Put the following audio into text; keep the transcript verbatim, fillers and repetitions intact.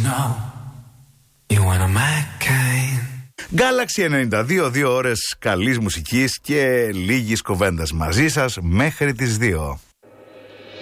know you wanna my kind. Galaxy ενενήντα δύο, δύο ώρες καλής μουσικής και λίγης κοβέντας μαζί σας μέχρι τις δύο.